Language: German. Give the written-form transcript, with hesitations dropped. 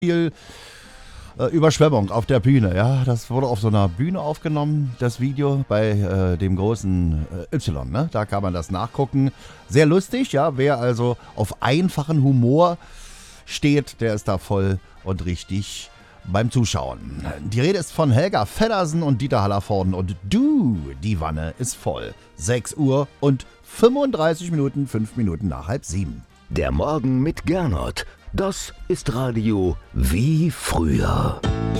viel Überschwemmung auf der Bühne. Ja, das wurde auf so einer Bühne aufgenommen, das Video bei dem großen Y. Ne? Da kann man das nachgucken. Sehr lustig, ja. Wer also auf einfachen Humor steht, der ist da voll und richtig beim Zuschauen. Die Rede ist von Helga Feddersen und Dieter Hallervorden und die Wanne ist voll. 6 Uhr und 35 Minuten, 5 Minuten nach 6:30. Der Morgen mit Gernot. Das ist Radio wie früher.